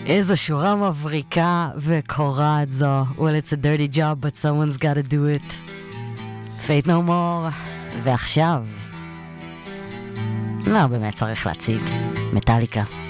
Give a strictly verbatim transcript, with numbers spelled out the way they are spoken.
איזו שורה מבריקה וקורעת זו. Well, it's a dirty job, but someone's got to do it. Fate no more. ועכשיו, לא באמת צריך להציג. מטליקה.